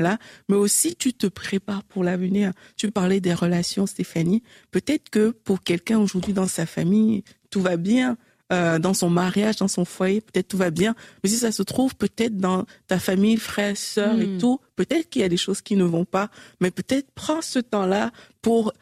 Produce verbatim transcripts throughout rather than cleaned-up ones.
là, mais aussi tu te prépares pour l'avenir. Tu parlais des relations, Stéphanie. Peut-être que pour quelqu'un aujourd'hui dans sa famille, tout va bien, euh, dans son mariage, dans son foyer, peut-être tout va bien. Mais si ça se trouve peut-être dans ta famille, frères, sœurs mmh. et tout, peut-être qu'il y a des choses qui ne vont pas. Mais peut-être prends ce temps-là pour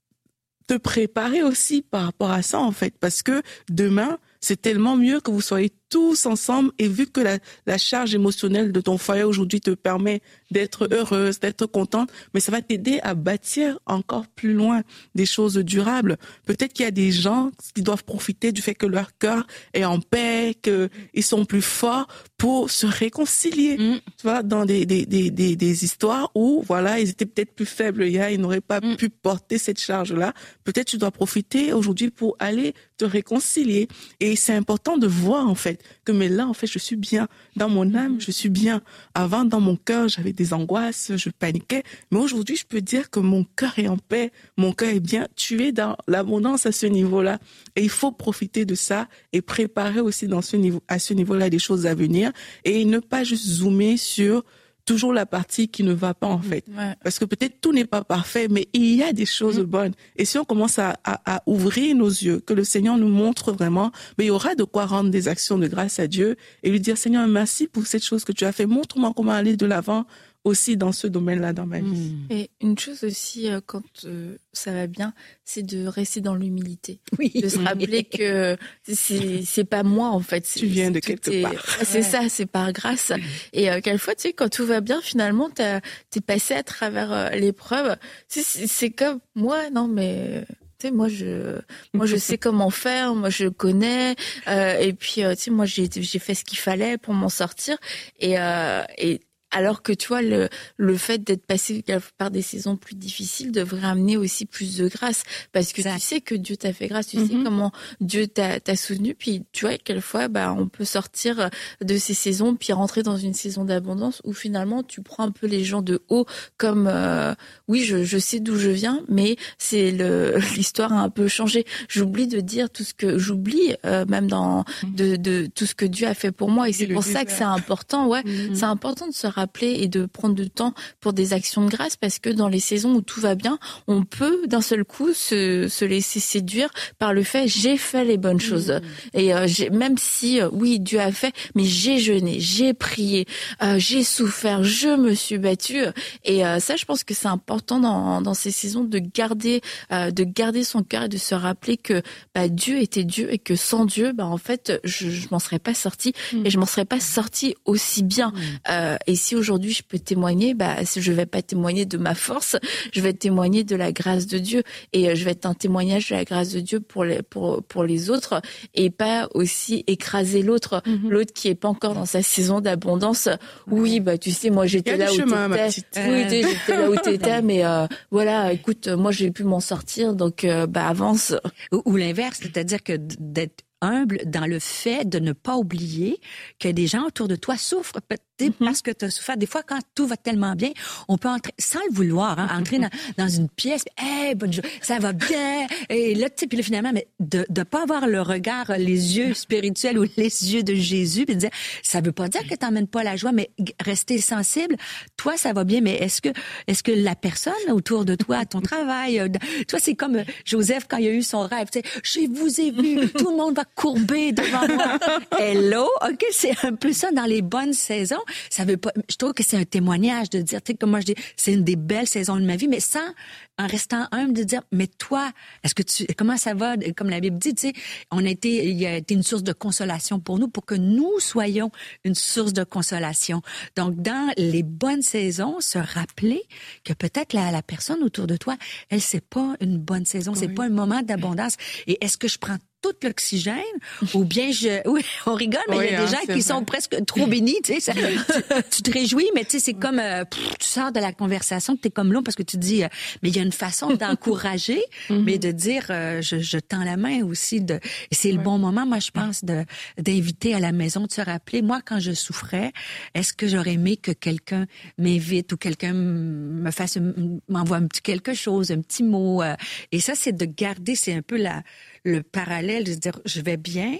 te préparer aussi par rapport à ça en fait, parce que demain c'est tellement mieux que vous soyez tous ensemble et vu que la, la charge émotionnelle de ton foyer aujourd'hui te permet d'être heureuse, d'être contente, mais ça va t'aider à bâtir encore plus loin des choses durables. Peut-être qu'il y a des gens qui doivent profiter du fait que leur cœur est en paix, qu'ils sont plus forts pour se réconcilier. Mmh. Tu vois, dans des, des, des, des, des histoires où, voilà, ils étaient peut-être plus faibles hier, ils n'auraient pas mmh. pu porter cette charge-là. Peut-être tu dois profiter aujourd'hui pour aller te réconcilier. Et c'est important de voir, en fait, que mais là, en fait, je suis bien. Dans mon âme, je suis bien. Avant, dans mon cœur, j'avais des angoisses, je paniquais. Mais aujourd'hui, je peux dire que mon cœur est en paix, mon cœur est bien. Tu es dans l'abondance à ce niveau-là. Et il faut profiter de ça et préparer aussi dans ce niveau, à ce niveau-là des choses à venir. Et ne pas juste zoomer sur toujours la partie qui ne va pas en fait. Ouais. Parce que peut-être tout n'est pas parfait, mais il y a des choses mmh. bonnes. Et si on commence à, à, à ouvrir nos yeux, que le Seigneur nous montre vraiment, mais il y aura de quoi rendre des actions de grâce à Dieu et lui dire, Seigneur, merci pour cette chose que tu as fait. Montre-moi comment aller de l'avant aussi dans ce domaine-là dans ma vie. Mmh. Et une chose aussi, euh, quand euh, ça va bien, c'est de rester dans l'humilité. Oui. De se rappeler que c'est, c'est pas moi, en fait. C'est, tu viens de c'est, quelque c'est, part. C'est ouais. ça, c'est par grâce. Et euh, quelquefois, tu sais, quand tout va bien, finalement, t'as, t'es passé à travers euh, l'épreuve. C'est, c'est, c'est comme, moi, non, mais... Tu sais, moi, je, moi, je sais comment faire, moi, je connais, euh, et puis, euh, tu sais, moi, j'ai, j'ai fait ce qu'il fallait pour m'en sortir. Et, euh, et alors que tu vois, le, le fait d'être passé par des saisons plus difficiles devrait amener aussi plus de grâce. Parce que exact. Tu sais que Dieu t'a fait grâce, tu mm-hmm. sais comment Dieu t'a, t'a soutenu. Puis tu vois, quelquefois, bah, on peut sortir de ces saisons puis rentrer dans une saison d'abondance où finalement, tu prends un peu les gens de haut comme, euh, oui, je, je sais d'où je viens, mais c'est le, l'histoire a un peu changé. J'oublie de dire tout ce que, j'oublie, euh, même dans, mm-hmm. de, de tout ce que Dieu a fait pour moi. Et c'est pour ça que c'est important, ouais, mm-hmm. c'est important de se rappeler et de prendre du temps pour des actions de grâce parce que dans les saisons où tout va bien, on peut d'un seul coup se, se laisser séduire par le fait j'ai fait les bonnes choses. Mmh. Et euh, j'ai, même si, euh, oui, Dieu a fait, mais j'ai jeûné, j'ai prié, euh, j'ai souffert, je me suis battue. Et euh, ça, je pense que c'est important dans, dans ces saisons de garder, euh, de garder son cœur et de se rappeler que bah, Dieu était Dieu et que sans Dieu, bah, en fait, je, je m'en serais pas sortie mmh. et je m'en serais pas sortie aussi bien. Mmh. Euh, et si aujourd'hui je peux témoigner, bah je vais pas témoigner de ma force, je vais témoigner de la grâce de Dieu et je vais être un témoignage de la grâce de Dieu pour les pour pour les autres et pas aussi écraser l'autre, mm-hmm. l'autre qui est pas encore dans sa saison d'abondance. Oui, bah tu sais, moi j'étais là où chemin, t'étais. Oui, j'étais là où t'étais, mais euh, voilà, écoute, moi j'ai pu m'en sortir, donc euh, bah avance. Ou, ou l'inverse, c'est-à-dire que d'être humble dans le fait de ne pas oublier que des gens autour de toi souffrent mm-hmm. parce que tu as souffert. Des fois, quand tout va tellement bien, on peut entrer, sans le vouloir, hein, entrer dans, dans une pièce, hey, bonne journée, ça va bien. Et là, tu sais, puis là, finalement, mais de ne pas avoir le regard, les yeux spirituels ou les yeux de Jésus, puis de dire, ça veut pas dire que t'emmènes pas la joie, mais rester sensible. Toi, ça va bien, mais est-ce que, est-ce que la personne autour de toi, à ton travail, euh, toi, c'est comme Joseph quand il a eu son rêve, tu sais, je vous ai vu, tout le monde va courbé devant moi. Hello, ok, c'est un peu ça dans les bonnes saisons. Ça veut pas. Je trouve que c'est un témoignage de dire, tu sais, comme moi je dis, c'est une des belles saisons de ma vie, mais sans, en restant humble, de dire, mais toi, est-ce que tu, comment ça va, comme la Bible dit, tu sais, on a été, il a été une source de consolation pour nous, pour que nous soyons une source de consolation. Donc, dans les bonnes saisons, se rappeler que peut-être la, la personne autour de toi, elle, c'est pas une bonne saison, oui. c'est pas un moment d'abondance. Et est-ce que je prends tout l'oxygène, ou bien je, oui, on rigole, mais oui, il y a hein, des gens qui vrai. sont presque trop bénis, tu sais, ça, tu, tu te réjouis, mais tu sais, c'est comme, euh, pff, tu sors de la conversation, t'es comme l'eau parce que tu te dis, euh, mais il y a une façon d'encourager, mm-hmm. mais de dire, euh, je, je tends la main aussi de, et c'est ouais. le bon moment, moi, je pense, de, d'inviter à la maison, de se rappeler, moi, quand je souffrais, est-ce que j'aurais aimé que quelqu'un m'invite ou quelqu'un me fasse, m'envoie un petit quelque chose, un petit mot, euh, et ça, c'est de garder, c'est un peu la, le parallèle de se dire, je vais bien,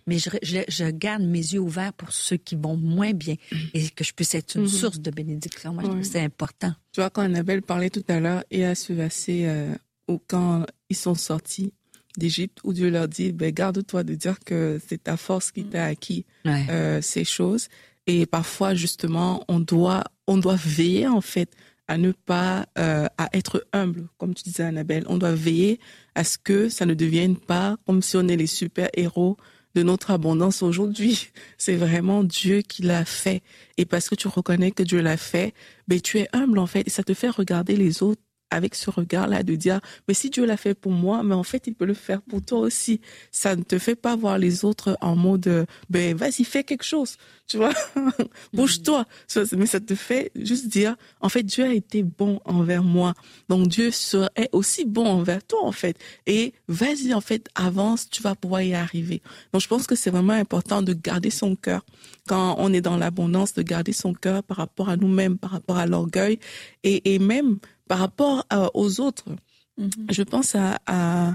mais je, je, je garde mes yeux ouverts pour ceux qui vont moins bien et que je puisse être une mm-hmm. source de bénédiction. Moi, je trouve que c'est important. Tu vois, quand Annabelle parlait tout à l'heure, et à ce verset euh, où quand ils sont sortis d'Égypte, où Dieu leur dit, ben, garde-toi de dire que c'est ta force qui t'a acquis ouais. euh, ces choses. Et parfois, justement, on doit, on doit veiller, en fait, à ne pas, euh, à être humble, comme tu disais, Annabelle. On doit veiller à ce que ça ne devienne pas comme si on est les super-héros de notre abondance aujourd'hui. C'est vraiment Dieu qui l'a fait. Et parce que tu reconnais que Dieu l'a fait, ben, tu es humble, en fait, et ça te fait regarder les autres avec ce regard-là de dire, mais si Dieu l'a fait pour moi, mais en fait, il peut le faire pour toi aussi. Ça ne te fait pas voir les autres en mode, ben, vas-y, fais quelque chose, tu vois, bouge-toi. Mais ça te fait juste dire, en fait, Dieu a été bon envers moi. Donc, Dieu serait aussi bon envers toi, en fait. Et vas-y, en fait, avance, tu vas pouvoir y arriver. Donc, je pense que c'est vraiment important de garder son cœur. Quand on est dans l'abondance, de garder son cœur par rapport à nous-mêmes, par rapport à l'orgueil et, et même par rapport à, aux autres. Mm-hmm. Je pense à, à,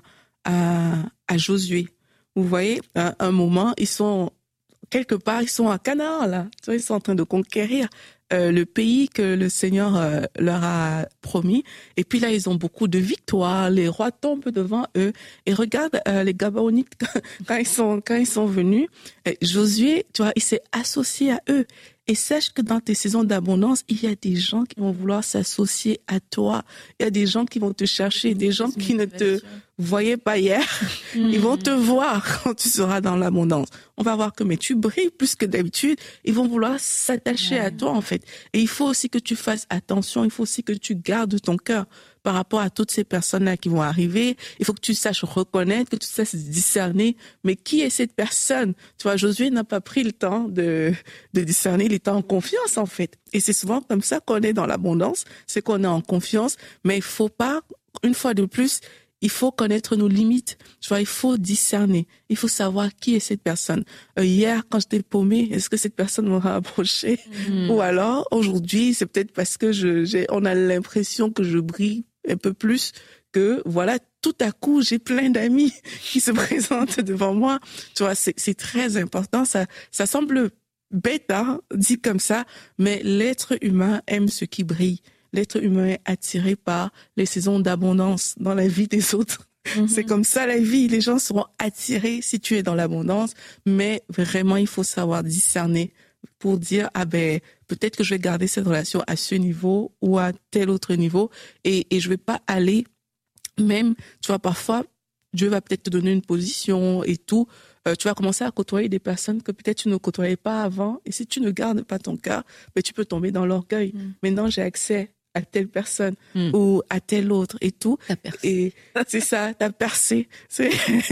à, à Josué. Vous voyez, à un moment, ils sont quelque part, ils sont à Canaan, là. Tu vois, ils sont en train de conquérir euh, le pays que le Seigneur euh, leur a promis. Et puis là, ils ont beaucoup de victoires. Les rois tombent devant eux. Et regarde euh, les Gabaonites quand ils sont quand ils sont venus. Euh, Josué, tu vois, il s'est associé à eux. Et sache que dans tes saisons d'abondance, il y a des gens qui vont vouloir s'associer à toi. Il y a des gens qui vont te chercher, des gens qui ne te voyaient pas hier. Mmh. Ils vont te voir quand tu seras dans l'abondance. On va voir que mais tu brilles plus que d'habitude. Ils vont vouloir s'attacher ouais. à toi, en fait. Et il faut aussi que tu fasses attention. Il faut aussi que tu gardes ton cœur par rapport à toutes ces personnes-là qui vont arriver. Il faut que tu saches reconnaître, que tu saches discerner. Mais qui est cette personne? Tu vois, Josué n'a pas pris le temps de, de discerner. Il était en confiance, en fait. Et c'est souvent comme ça qu'on est dans l'abondance. C'est qu'on est en confiance. Mais il faut pas, une fois de plus, il faut connaître nos limites. Tu vois, il faut discerner. Il faut savoir qui est cette personne. Euh, hier, quand j'étais paumée, est-ce que cette personne m'aura approché? Mmh. Ou alors, aujourd'hui, c'est peut-être parce que je, j'ai, on a l'impression que je brille un peu plus, que voilà, tout à coup, j'ai plein d'amis qui se présentent devant moi. Tu vois, c'est, c'est très important. Ça, ça semble bête, hein, dit comme ça, mais l'être humain aime ce qui brille. L'être humain est attiré par les saisons d'abondance dans la vie des autres. Mm-hmm. C'est comme ça la vie. Les gens seront attirés si tu es dans l'abondance, mais vraiment, il faut savoir discerner pour dire, ah ben, peut-être que je vais garder cette relation à ce niveau ou à tel autre niveau et, et je vais pas aller, même, tu vois, parfois, Dieu va peut-être te donner une position et tout. Euh, tu vas commencer à côtoyer des personnes que peut-être tu ne côtoyais pas avant. Et si tu ne gardes pas ton cœur, ben, tu peux tomber dans l'orgueil. Mm. Maintenant, j'ai accès à telle personne mm. ou à telle autre et tout. T'as percé. Et c'est ça, t'as percé. C'est...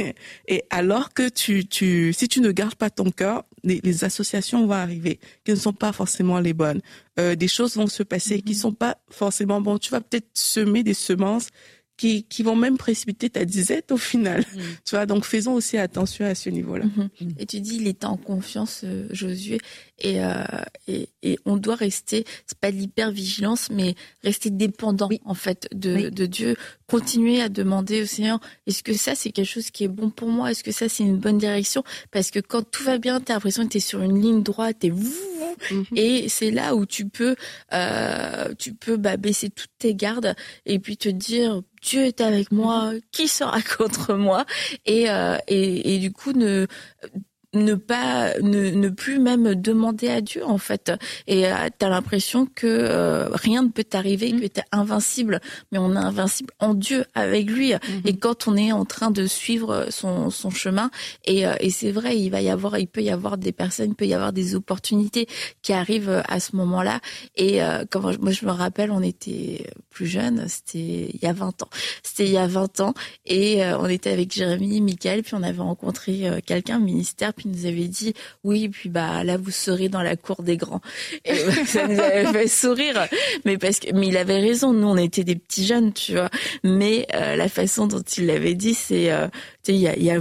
Et alors que tu, tu, si tu ne gardes pas ton cœur, les, les associations vont arriver qui ne sont pas forcément les bonnes. Euh, des choses vont se passer mm-hmm. qui sont pas forcément bonnes. Tu vas peut-être semer des semences qui, qui vont même précipiter ta disette au final. Mmh. Tu vois, donc faisons aussi attention à ce niveau-là. Mmh. Et tu dis, il était en confiance, euh, Josué, et, euh, et, et on doit rester, c'est pas de l'hypervigilance, mais rester dépendant, oui. en fait, de, oui. de Dieu. Continuer à demander au Seigneur, est-ce que ça, c'est quelque chose qui est bon pour moi? Est-ce que ça, c'est une bonne direction? Parce que quand tout va bien, t'as l'impression que t'es sur une ligne droite, t'es vous, mmh. et c'est là où tu peux, euh, tu peux, bah, baisser toutes tes gardes et puis te dire, Dieu est avec moi, qui sera contre moi? Et, euh, et, et du coup, ne, ne pas, ne, ne plus même demander à Dieu, en fait. Et euh, t'as l'impression que euh, rien ne peut t'arriver, mmh. que t'es invincible. Mais on est invincible en Dieu, avec lui. Mmh. Et quand on est en train de suivre son, son chemin, et, euh, et c'est vrai, il va y avoir, il peut y avoir des personnes, il peut y avoir des opportunités qui arrivent à ce moment-là. Et euh, quand moi, je me rappelle, on était plus jeunes, c'était il y a vingt ans. C'était il y a vingt ans. Et euh, on était avec Jérémy, Michael, puis on avait rencontré euh, quelqu'un, ministère, puis il nous avait dit, oui, puis bah là, vous serez dans la cour des grands. Et ça nous avait fait sourire. Mais parce que, mais il avait raison, nous, on était des petits jeunes, tu vois. Mais euh, la façon dont il l'avait dit, c'est, euh, tu sais, il y a, il y a vous,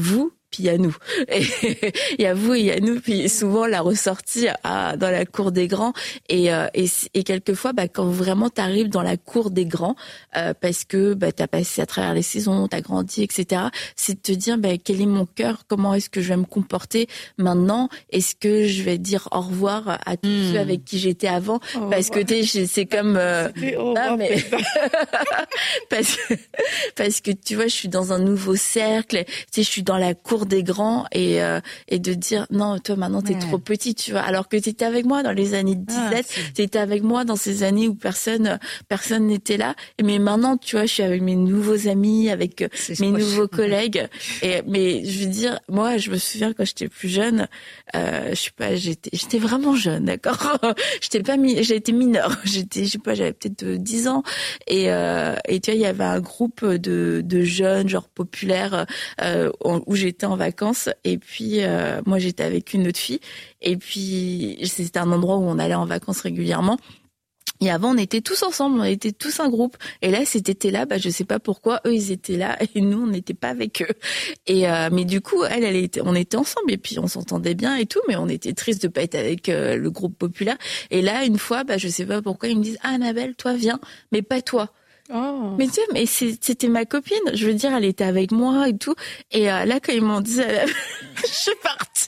puis il y a nous. Et il y a vous et il y a nous, puis souvent la ressortie à, dans la cour des grands. Et, euh, et, et quelquefois, bah, quand vraiment t'arrives dans la cour des grands, euh, parce que bah, t'as passé à travers les saisons, t'as grandi, et cetera, c'est de te dire bah, quel est mon cœur, comment est-ce que je vais me comporter maintenant, est-ce que je vais dire au revoir à tous mmh. ceux avec qui j'étais avant, oh, parce que t'es, c'est comme... Euh, oh, non, mais... parce, que, parce que tu vois, je suis dans un nouveau cercle, tu sais, je suis dans la cour des grands, et, euh, et de dire, non, toi maintenant t'es ouais. trop petit, tu vois, alors que t'étais avec moi dans les années de disette, ah, t'étais avec moi dans ces années où personne personne n'était là, mais maintenant, tu vois, je suis avec mes nouveaux amis, avec c'est mes nouveaux collègues, et mais je veux dire, moi, je me souviens quand j'étais plus jeune, euh, je sais pas, j'étais j'étais vraiment jeune, d'accord, j'étais pas mi- j'ai été mineure, j'étais, je sais pas, j'avais peut-être dix ans, et euh, et tu vois, il y avait un groupe de de jeunes, genre populaires, euh, où j'étais en vacances, et puis euh, moi j'étais avec une autre fille, et puis c'était un endroit où on allait en vacances régulièrement. Et avant, on était tous ensemble, on était tous un groupe. Et là, cet été-là, bah, je sais pas pourquoi, eux, ils étaient là et nous, on n'était pas avec eux. Et euh, mais du coup, elle, elle était, on était ensemble et puis on s'entendait bien et tout, mais on était triste de pas être avec euh, le groupe populaire. Et là, une fois, bah, je sais pas pourquoi, ils me disent, ah, Annabelle, toi, viens, mais pas toi. Oh. Mais tu sais, mais c'était ma copine. Je veux dire, elle était avec moi et tout. Et euh, là, quand ils m'ont dit, je suis partie.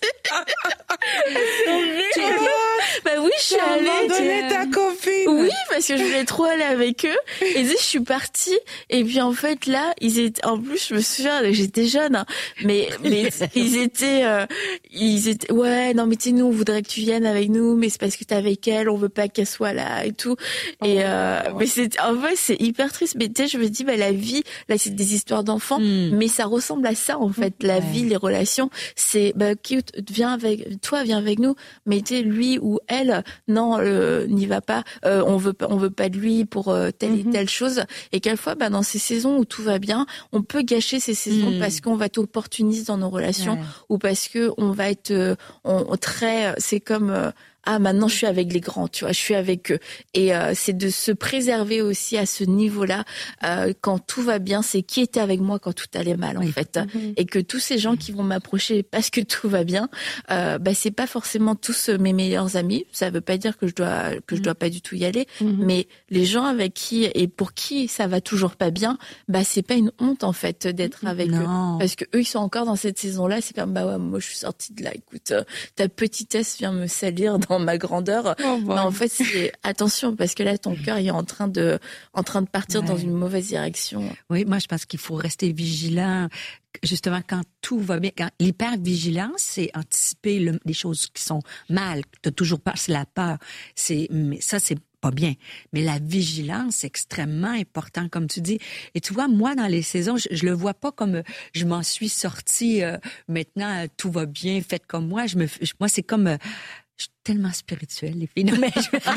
Bah oui, je suis allée. Abandonné ta copine. Oui, parce que je voulais trop aller avec eux. Et je suis partie. Et puis en fait là, ils étaient. En plus, je me souviens, j'étais jeune, hein, mais mais ils étaient, euh, ils étaient. Ouais, non mais tu sais, nous on voudrait que tu viennes avec nous, mais c'est parce que t'es avec elle, on veut pas qu'elle soit là et tout. Et oh, euh, ouais. mais c'est en fait c'est hyper triste. Mais tu sais, je me dis, bah la vie, là c'est des histoires d'enfants, mm. mais ça ressemble à ça en fait. La ouais. vie, les relations, c'est bah qui viens avec toi, viens avec nous. Mais tu sais, lui ou elle, non, euh, n'y va pas. Euh, on veut pas, on veut pas de lui pour euh, telle mm-hmm. et telle chose. Et quelquefois, bah dans ces saisons où tout va bien, on peut gâcher ces saisons mm. parce qu'on va être opportuniste dans nos relations ouais. ou parce que on va être euh, on, on très. C'est comme euh, ah maintenant je suis avec les grands, tu vois, je suis avec eux. Et euh, c'est de se préserver aussi à ce niveau-là euh, quand tout va bien. C'est qui était avec moi quand tout allait mal en oui. fait, mm-hmm. et que tous ces gens qui vont m'approcher parce que tout va bien, euh, bah c'est pas forcément tous mes meilleurs amis. Ça veut pas dire que je dois que mm-hmm. je dois pas du tout y aller, mm-hmm. mais les gens avec qui et pour qui ça va toujours pas bien, bah c'est pas une honte en fait d'être avec non. eux parce que eux ils sont encore dans cette saison-là. C'est comme bah ouais moi je suis sortie de là. Écoute, euh, ta petitesse vient me salir dans ma grandeur. Oh, bon. Mais en fait, c'est attention parce que là, ton cœur est en train de, en train de partir ouais. dans une mauvaise direction. Oui, moi, je pense qu'il faut rester vigilant. Justement, quand tout va bien, quand l'hypervigilance, c'est anticiper le, les choses qui sont mal. T'as toujours peur, c'est la peur. C'est, mais ça, c'est pas bien. Mais la vigilance, c'est extrêmement important, comme tu dis. Et tu vois, moi, dans les saisons, je, je le vois pas comme euh, je m'en suis sortie, euh, maintenant, euh, tout va bien, faites comme moi. Je me, je, moi, c'est comme, euh, je suis tellement spirituelle, les filles. Non, mais,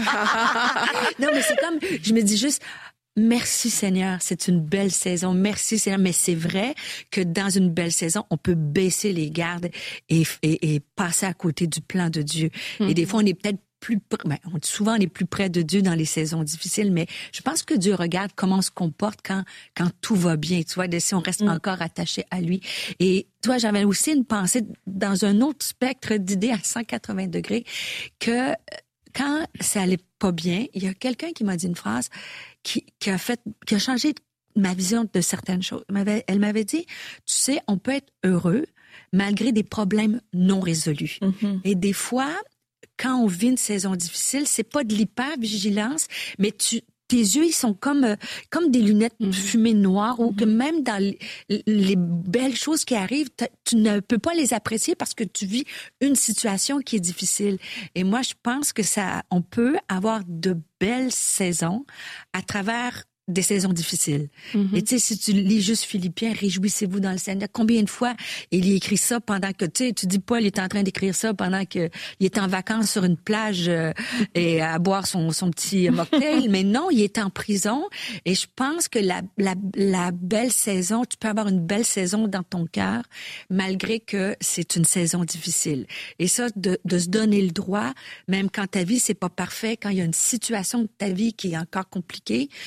je... non, mais c'est comme, je me dis juste, merci Seigneur, c'est une belle saison. Merci Seigneur. Mais c'est vrai que dans une belle saison, on peut baisser les gardes et, et, et passer à côté du plan de Dieu. Mm-hmm. Et des fois, on est peut-être plus ben, on dit souvent on est plus près de Dieu dans les saisons difficiles, mais je pense que Dieu regarde comment on se comporte quand quand tout va bien. Tu vois, si on reste mm. encore attaché à lui. Et toi, j'avais aussi une pensée dans un autre spectre d'idées à cent quatre-vingts degrés que quand ça allait pas bien, il y a quelqu'un qui m'a dit une phrase qui, qui a fait, qui a changé ma vision de certaines choses. Elle m'avait, elle m'avait dit, tu sais, on peut être heureux malgré des problèmes non résolus. Mm-hmm. Et des fois, quand on vit une saison difficile, c'est pas de l'hypervigilance, mais tu, tes yeux, ils sont comme, euh, comme des lunettes mm-hmm. fumées noires, ou mm-hmm. que même dans les, les belles choses qui arrivent, tu ne peux pas les apprécier parce que tu vis une situation qui est difficile. Et moi, je pense que ça, on peut avoir de belles saisons à travers des saisons difficiles. Mm-hmm. Et tu sais, si tu lis juste Philippiens, réjouissez-vous dans le Seigneur. Combien de fois il y écrit ça pendant que, tu sais, tu dis Paul est en train d'écrire ça pendant que il est en vacances sur une plage euh, et à boire son, son petit mocktail. Mais non, il est en prison. Et je pense que la, la, la belle saison, tu peux avoir une belle saison dans ton cœur, malgré que c'est une saison difficile. Et ça, de, de se donner le droit, même quand ta vie, c'est pas parfait, quand il y a une situation de ta vie qui est encore compliquée, j'ai le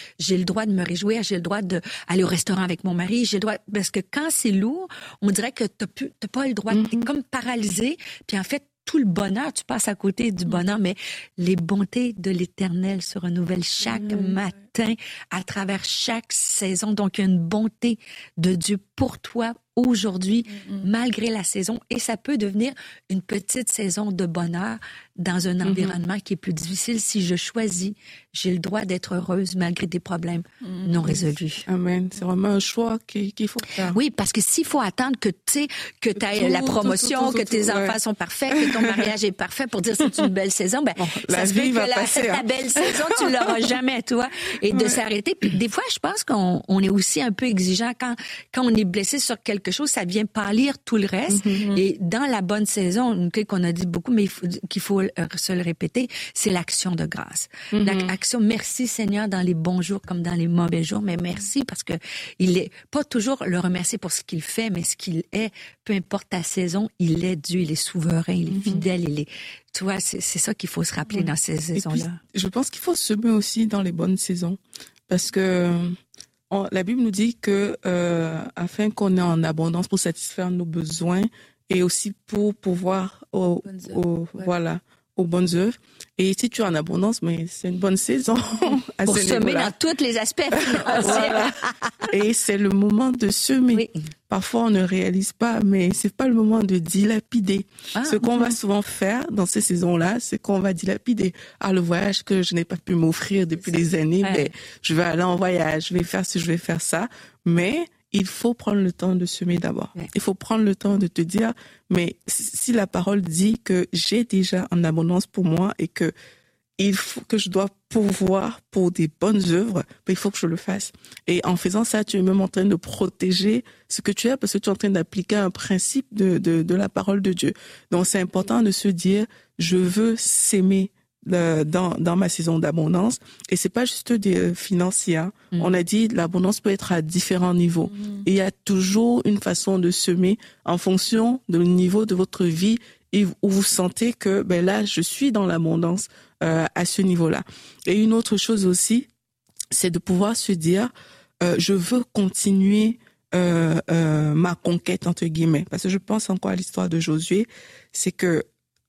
droit de me réjouir, j'ai le droit d'aller au restaurant avec mon mari, j'ai le droit, parce que quand c'est lourd, on dirait que t'as plus, t'as pas le droit, mm-hmm. t'es comme paralysé, puis en fait, tout le bonheur, tu passes à côté du bonheur, mais les bontés de l'Éternel se renouvellent chaque mmh. matin à travers chaque saison. Donc, il y a une bonté de Dieu pour toi aujourd'hui, mmh. malgré la saison. Et ça peut devenir une petite saison de bonheur dans un mmh. environnement qui est plus difficile. Si je choisis, j'ai le droit d'être heureuse malgré des problèmes mmh. non résolus. Amen. C'est vraiment un choix qu'il, qu'il faut faire. Oui, parce que s'il faut attendre que tu sais, que tu aies la promotion, tout, tout, tout, que tes tout, enfants ouais. sont parfaits, que ton mariage est parfait pour dire que c'est une belle saison, ben, bon, la ça vie se va que passer, la, hein. ta belle saison, tu l'auras jamais, toi. Et de ouais. s'arrêter. Puis des fois, je pense qu'on on est aussi un peu exigeant quand, quand on est blessé sur quelque chose, ça vient pâlir tout le reste. Mm-hmm. Et dans la bonne saison, une clé qu'on a dit beaucoup, mais il faut, qu'il faut se le répéter, c'est l'action de grâce. Mm-hmm. L'action, merci Seigneur dans les bons jours comme dans les mauvais jours, mais merci parce que il est pas toujours le remercier pour ce qu'il fait, mais ce qu'il est, peu importe ta saison, il est Dieu, il est souverain, il est mm-hmm. fidèle, il est, tu vois, c'est, c'est ça qu'il faut se rappeler ouais. dans ces saisons-là. Puis, je pense qu'il faut semer aussi dans les bonnes saisons parce que on, la Bible nous dit que euh, afin qu'on ait en abondance pour satisfaire nos besoins et aussi pour pouvoir au, au, ouais. voilà aux bonnes œuvres. Et si tu es en abondance, mais c'est une bonne saison. À pour ce semer dans tous les aspects financiers. Voilà. Et c'est le moment de semer. Oui. Parfois, on ne réalise pas, mais c'est pas le moment de dilapider. Ah, ce qu'on mm-hmm. va souvent faire dans ces saisons-là, c'est qu'on va dilapider. Ah, le voyage que je n'ai pas pu m'offrir depuis des années, ouais. mais je vais aller en voyage, je vais faire ci, je vais faire ça. Mais il faut prendre le temps de semer d'abord. Ouais. Il faut prendre le temps de te dire, mais si la parole dit que j'ai déjà en abondance pour moi et que il faut que je dois pourvoir pour des bonnes œuvres, ben il faut que je le fasse. Et en faisant ça, tu es même en train de protéger ce que tu as parce que tu es en train d'appliquer un principe de, de, de la parole de Dieu. Donc c'est important de se dire, je veux s'aimer dans dans ma saison d'abondance et c'est pas juste des financiers hein. mmh. On a dit l'abondance peut être à différents niveaux mmh. et il y a toujours une façon de semer en fonction du niveau de votre vie et où vous sentez que ben là je suis dans l'abondance euh, à ce niveau-là. Et une autre chose aussi, c'est de pouvoir se dire euh, je veux continuer euh, euh, ma conquête entre guillemets parce que je pense encore à l'histoire de Josué, c'est que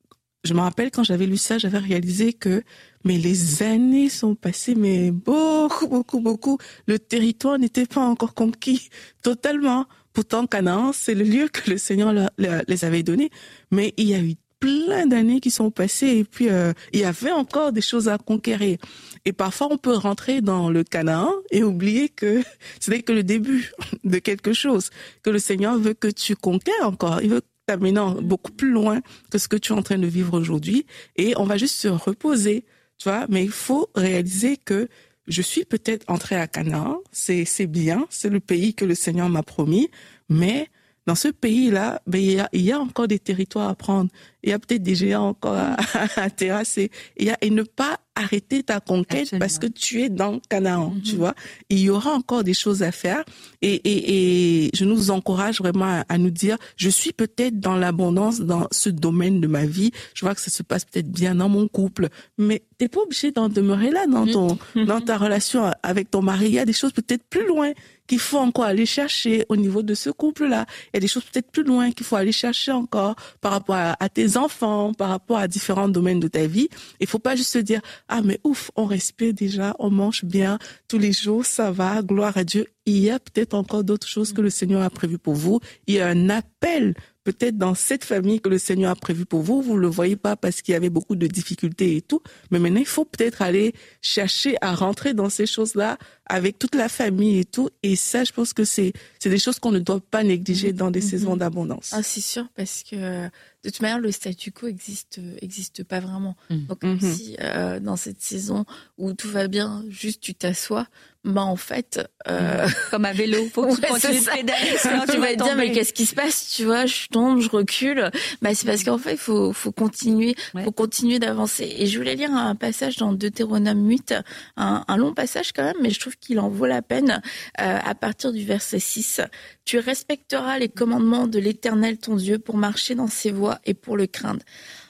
je me rappelle quand j'avais lu ça, j'avais réalisé que mais les années sont passées, mais beaucoup, beaucoup, beaucoup. Le territoire n'était pas encore conquis totalement. Pourtant, Canaan, c'est le lieu que le Seigneur leur, leur, les avait donné. Mais il y a eu plein d'années qui sont passées et puis euh, il y avait encore des choses à conquérir. Et parfois, on peut rentrer dans le Canaan et oublier que ce n'est que le début de quelque chose, que le Seigneur veut que tu conquières encore. Il veut t'amenant beaucoup plus loin que ce que tu es en train de vivre aujourd'hui et on va juste se reposer, tu vois, mais il faut réaliser que je suis peut-être entrée à Canaan, c'est c'est bien, c'est le pays que le Seigneur m'a promis, mais dans ce pays-là, ben il y a il y a encore des territoires à prendre, il y a peut-être des géants encore à, à, à terrasser, il y a et ne pas arrêter ta conquête Absolument. Parce que tu es dans Canaan, mm-hmm. tu vois. Il y aura encore des choses à faire et, et, et je nous encourage vraiment à, à nous dire, je suis peut-être dans l'abondance dans ce domaine de ma vie. Je vois que ça se passe peut-être bien dans mon couple, mais t'es pas obligé d'en demeurer là dans ton, mm-hmm. dans ta relation avec ton mari. Il y a des choses peut-être plus loin qu'il faut encore aller chercher au niveau de ce couple-là. Il y a des choses peut-être plus loin qu'il faut aller chercher encore par rapport à, à tes enfants, par rapport à différents domaines de ta vie. Il faut pas juste se dire, ah, mais ouf, on respire déjà, on mange bien tous les jours, ça va, gloire à Dieu. Il y a peut-être encore d'autres choses que le Seigneur a prévues pour vous. Il y a un appel peut-être dans cette famille que le Seigneur a prévu pour vous. Vous le voyez pas parce qu'il y avait beaucoup de difficultés et tout. Mais maintenant, il faut peut-être aller chercher à rentrer dans ces choses-là avec toute la famille et tout. Et ça, je pense que c'est, c'est des choses qu'on ne doit pas négliger dans des mm-hmm. saisons d'abondance. Ah, c'est sûr, parce que de toute manière, le statu quo existe, existe pas vraiment. Mm. Donc, Mm-hmm. si euh, dans cette saison où tout va bien, juste tu t'assois, bah en fait, euh... comme à vélo, faut que tu ouais, continues de pédaler, sinon tu vas te dire mais qu'est-ce qui se passe, tu vois, je tombe, je recule. Bah c'est parce qu'en fait, il faut faut continuer, ouais. faut continuer d'avancer. Et je voulais lire un passage dans Deutéronome huit, un, un long passage quand même, mais je trouve qu'il en vaut la peine. Euh, à partir du verset six, tu respecteras les commandements de l'Éternel ton Dieu pour marcher dans ses voies et pour le craindre.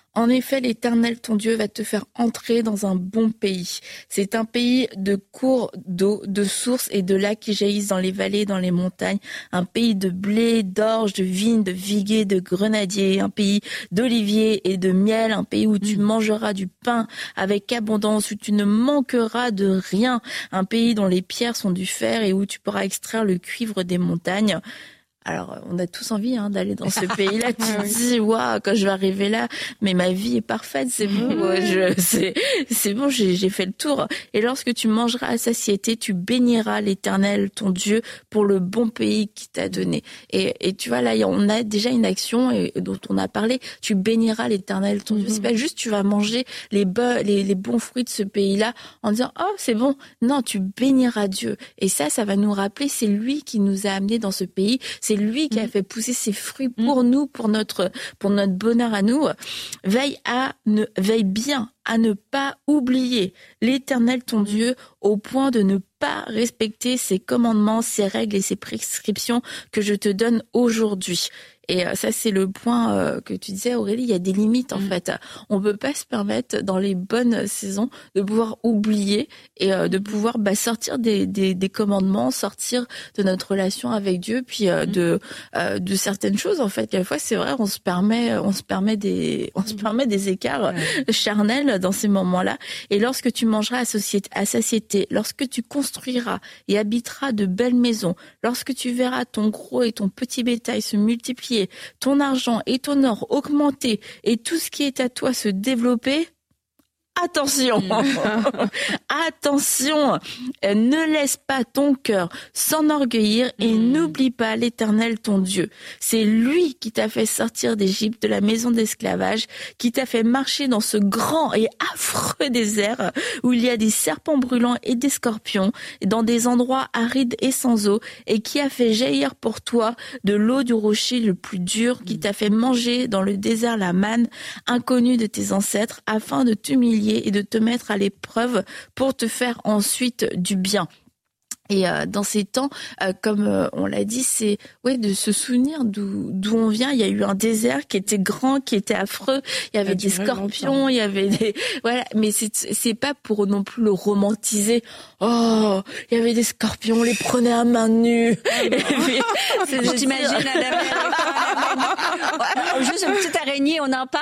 En effet, l'Éternel, ton Dieu, va te faire entrer dans un bon pays. C'est un pays de cours d'eau, de sources et de lacs qui jaillissent dans les vallées, dans les montagnes. Un pays de blé, d'orge, de vignes, de figuiers, de grenadiers. Un pays d'oliviers et de miel. Un pays où tu mangeras du pain avec abondance, où tu ne manqueras de rien. Un pays dont les pierres sont du fer et où tu pourras extraire le cuivre des montagnes. Alors, on a tous envie hein, d'aller dans ce pays-là. Tu te dis, waouh, quand je vais arriver là, mais ma vie est parfaite, c'est bon, je, c'est, c'est bon, j'ai, j'ai fait le tour. Et lorsque tu mangeras à satiété, tu béniras l'Éternel, ton Dieu, pour le bon pays qu'il t'a donné. Et, et tu vois, là, on a déjà une action et, dont on a parlé. Tu béniras l'Éternel, ton mm-hmm. Dieu. C'est pas juste tu vas manger les, be- les, les bons fruits de ce pays-là en disant, oh, c'est bon. Non, tu béniras Dieu. Et ça, ça va nous rappeler, c'est lui qui nous a amenés dans ce pays. C'est lui qui a fait pousser ses fruits pour nous, pour notre, pour notre bonheur à nous. Veille à ne, veille bien à ne pas oublier l'Éternel ton Dieu au point de ne pas respecter ses commandements, ses règles et ses prescriptions que je te donne aujourd'hui. Et ça, c'est le point que tu disais, Aurélie, il y a des limites, en mmh. fait. On peut pas se permettre, dans les bonnes saisons, de pouvoir oublier et de pouvoir bah, sortir des, des, des commandements, sortir de notre relation avec Dieu, puis mmh. de, de certaines choses, en fait. Quelquefois, c'est vrai, on se permet, on se permet des, on se permet des écarts ouais. charnels dans ces moments-là. Et lorsque tu mangeras à, société, à satiété, lorsque tu construiras et habiteras de belles maisons, lorsque tu verras ton gros et ton petit bétail se multiplier, ton argent et ton or augmenter et tout ce qui est à toi se développer, attention, attention, ne laisse pas ton cœur s'enorgueillir et mmh. n'oublie pas l'Éternel ton Dieu. C'est lui qui t'a fait sortir d'Égypte, de la maison d'esclavage, qui t'a fait marcher dans ce grand et affreux désert où il y a des serpents brûlants et des scorpions, dans des endroits arides et sans eau, et qui a fait jaillir pour toi de l'eau du rocher le plus dur, qui t'a fait manger dans le désert la manne inconnue de tes ancêtres, afin de t'humilier et de te mettre à l'épreuve pour te faire ensuite du bien. Et euh, dans ces temps, euh, comme euh, on l'a dit, c'est ouais de se souvenir d'où d'où on vient. Il y a eu un désert qui était grand, qui était affreux. Il y avait des scorpions, il y avait des voilà. Mais c'est c'est pas pour non plus le romantiser. Oh, il y avait des scorpions, on les prenait à main nue. Je t'imagine à la juste une petite araignée, on en parle.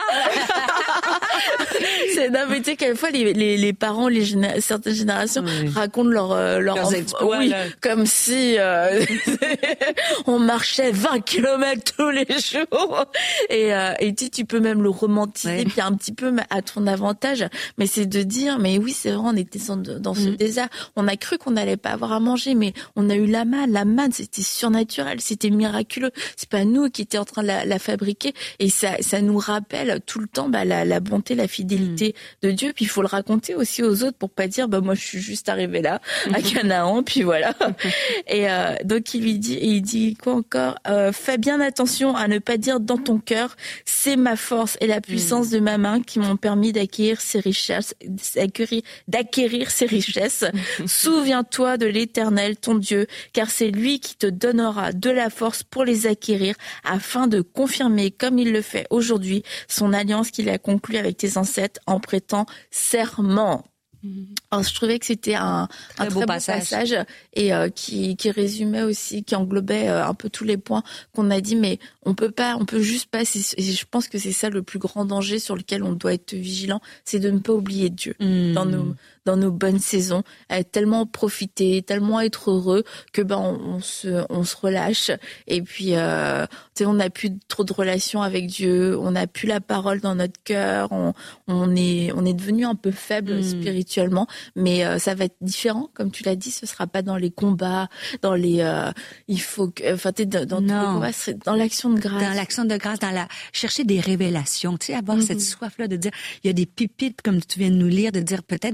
C'est non mais tu sais quelquefois les les les parents, les géné- certaines générations oui. racontent leur euh, leur Leurs exploits. Oui, comme si euh, on marchait vingt kilomètres tous les jours. Et, euh, et tu, tu peux même le romantiser, ouais. puis un petit peu à ton avantage. Mais c'est de dire, mais oui, c'est vrai, on était dans ce mmh. désert. On a cru qu'on n'allait pas avoir à manger, mais on a eu la manne. La manne, c'était surnaturel, c'était miraculeux. C'est pas nous qui étions en train de la, la fabriquer. Et ça, ça nous rappelle tout le temps bah, la, la bonté, la fidélité mmh. de Dieu. Puis il faut le raconter aussi aux autres pour pas dire, bah moi je suis juste arrivé là à Canaan, puis voilà. Et euh, donc il lui dit, il dit quoi encore euh, fais bien attention à ne pas dire dans ton cœur, c'est ma force et la puissance mmh. de ma main qui m'ont permis d'acquérir ces richesses, d'acquérir, d'acquérir ces richesses. Souviens-toi de l'Éternel, ton Dieu, car c'est lui qui te donnera de la force pour les acquérir, afin de confirmer, comme il le fait aujourd'hui, son alliance qu'il a conclue avec tes ancêtres en prêtant serment. Alors, je trouvais que c'était un très, un très beau, beau passage, passage et euh, qui, qui résumait aussi, qui englobait euh, un peu tous les points qu'on a dit, mais on peut pas, on peut juste pas. Et je pense que c'est ça le plus grand danger sur lequel on doit être vigilant, c'est de ne pas oublier Dieu mmh. dans nos dans nos bonnes saisons, tellement profiter, tellement être heureux que ben on, on se on se relâche et puis euh, tu sais on n'a plus trop de relations avec Dieu, on n'a plus la parole dans notre cœur, on on est on est devenu un peu faible mmh. spirituellement, mais euh, ça va être différent comme tu l'as dit, ce sera pas dans les combats, dans les euh, il faut que enfin tu dans, dans tous les combats, c'est dans l'action de grâce. Dans l'action de grâce, dans la chercher des révélations, tu sais avoir mmh. cette soif là de dire il y a des pépites comme tu viens de nous lire, de dire peut-être dans cette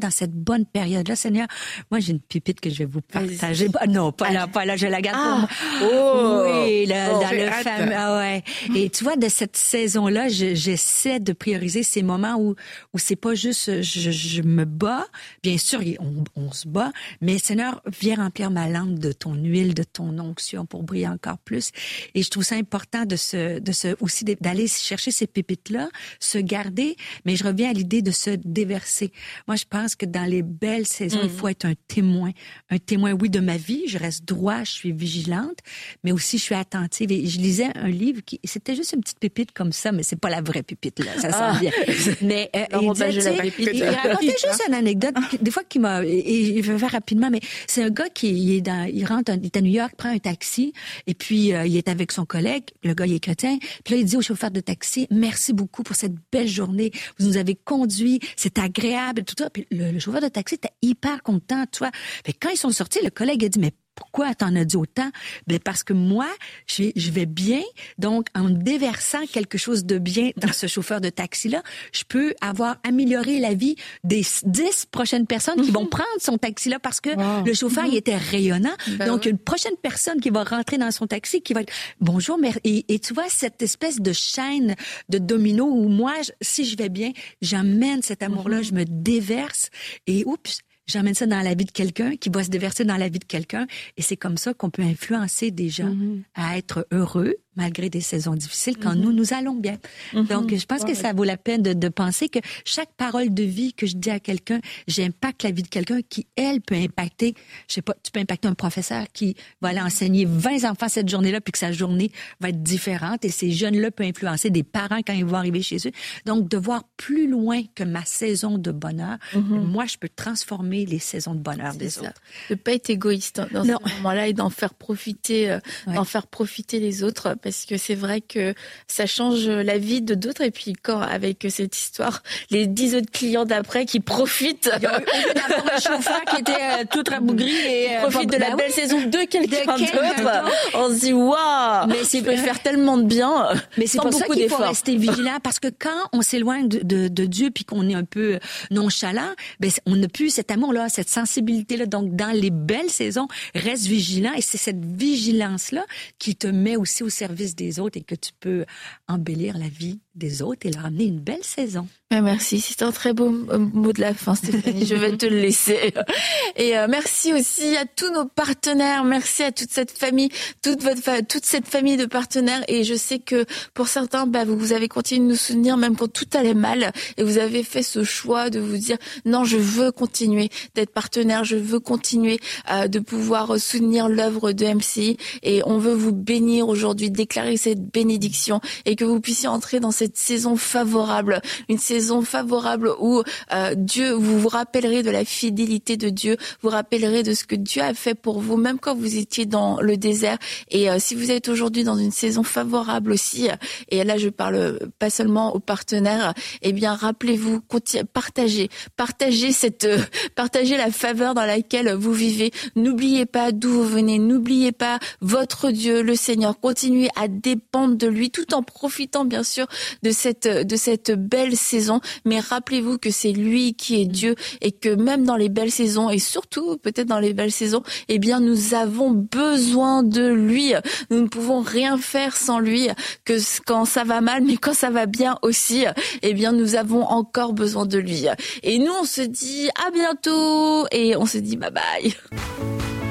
bonnes périodes-là, Seigneur, moi, j'ai une pépite que je vais vous partager. Ah, non, pas là, pas là, je la garde ah, pour moi. Oh, oui, là, oh, dans le fameux, ah ouais. Et tu vois, de cette saison-là, je, j'essaie de prioriser ces moments où, où c'est pas juste, je, je me bats. Bien sûr, on, on se bat, mais Seigneur, viens remplir ma lampe de ton huile, de ton onction pour briller encore plus. Et je trouve ça important de se, de se, aussi d'aller chercher ces pépites-là, se garder, mais je reviens à l'idée de se déverser. Moi, je pense que dans les belles saisons, mmh. il faut être un témoin. Un témoin, oui, de ma vie. Je reste droit, je suis vigilante, mais aussi je suis attentive. Et je lisais un livre qui, c'était juste une petite pépite comme ça, mais c'est pas la vraie pépite, là. Ça ah. sent bien. Mais, euh, il, disait, il, il racontait juste une anecdote, des fois, qui m'a, et je vais faire rapidement, mais c'est un gars qui, il est dans, il rentre, il est à New York, prend un taxi, et puis, euh, il est avec son collègue, le gars, il est chrétien, puis là, il dit au chauffeur de taxi, merci beaucoup pour cette belle journée. Vous nous avez conduit, c'est agréable, et tout ça. Puis le, le chauffeur de taxi était hyper content, tu vois. Fait que quand ils sont sortis, le collègue a dit, mais pourquoi t'en as dit autant? Ben parce que moi, je, je vais bien. Donc, en déversant quelque chose de bien dans ce chauffeur de taxi-là, je peux avoir amélioré la vie des dix prochaines personnes qui vont prendre son taxi-là parce que wow. le chauffeur, mm-hmm. il était rayonnant. Ben Donc, oui. une prochaine personne qui va rentrer dans son taxi, qui va être bonjour, mère. Et, et tu vois, cette espèce de chaîne de domino où moi, si je vais bien, j'emmène cet amour-là, mm-hmm. je me déverse et oups, j'emmène ça dans la vie de quelqu'un qui va se déverser dans la vie de quelqu'un et c'est comme ça qu'on peut influencer des gens mm-hmm. à être heureux malgré des saisons difficiles quand mm-hmm. nous, nous allons bien. Mm-hmm. Donc, je pense ouais. que ça vaut la peine de, de penser que chaque parole de vie que je dis à quelqu'un, j'impacte la vie de quelqu'un qui, elle, peut impacter, je sais pas, tu peux impacter un professeur qui va aller enseigner vingt enfants cette journée-là puis que sa journée va être différente et ces jeunes-là peuvent influencer des parents quand ils vont arriver chez eux. Donc, de voir plus loin que ma saison de bonheur, mm-hmm. moi, je peux transformer les saisons de bonheur c'est des ça. autres. De pas être égoïste dans non. ce moment-là et d'en faire profiter, euh, ouais. d'en faire profiter les autres. Parce que c'est vrai que ça change la vie de d'autres. Et puis quand, avec cette histoire, les dix autres clients d'après qui profitent. Il y a eu d'abord un chauffeur qui était euh, tout rabougri et euh, profite de la bah, belle oui. saison de quelqu'un d'autre. On se dit waouh, mais c'est peut faire tellement de bien. Mais c'est sans pour beaucoup ça qu'il d'efforts. faut rester vigilant parce que quand on s'éloigne de, de, de Dieu puis qu'on est un peu nonchalant, ben on n'a plus cet amour-là, cette sensibilité-là. Donc dans les belles saisons, reste vigilant et c'est cette vigilance-là qui te met aussi au service des autres et que tu peux embellir la vie des autres et leur amener une belle saison. Merci, c'est un très beau mot de la fin, Stéphanie. Je vais te le laisser. Et euh, merci aussi à tous nos partenaires. Merci à toute cette famille, toute votre fa- toute cette famille de partenaires. Et je sais que pour certains, bah, vous, vous avez continué de nous soutenir même quand tout allait mal. Et vous avez fait ce choix de vous dire non, je veux continuer d'être partenaire. Je veux continuer euh, de pouvoir soutenir l'œuvre de M C I. Et on veut vous bénir aujourd'hui, déclarer cette bénédiction et que vous puissiez entrer dans cette saison favorable, une saison favorable où euh, Dieu, vous vous rappellerez de la fidélité de Dieu, vous rappellerez de ce que Dieu a fait pour vous, même quand vous étiez dans le désert. Et euh, si vous êtes aujourd'hui dans une saison favorable aussi, et là je parle pas seulement aux partenaires, eh bien rappelez-vous, continue, partagez, partagez cette, euh, partagez la faveur dans laquelle vous vivez. N'oubliez pas d'où vous venez, n'oubliez pas votre Dieu, le Seigneur. Continuez à dépendre de lui, tout en profitant bien sûr de cette de cette belle saison. Mais rappelez-vous que c'est lui qui est Dieu et que même dans les belles saisons et surtout peut-être dans les belles saisons, eh bien nous avons besoin de lui. Nous ne pouvons rien faire sans lui. Que quand ça va mal, mais quand ça va bien aussi, eh bien nous avons encore besoin de lui. Et nous on se dit à bientôt et on se dit bye bye.